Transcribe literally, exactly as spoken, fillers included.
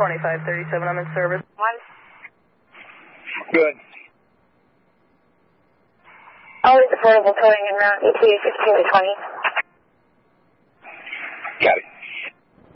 twenty-five thirty-seven, I'm in service. One. Good. Always affordable towing in route E T fifteen to twenty.